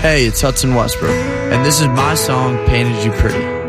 Hey, it's Hudson Westbrook, and this is my song, Painted You Pretty.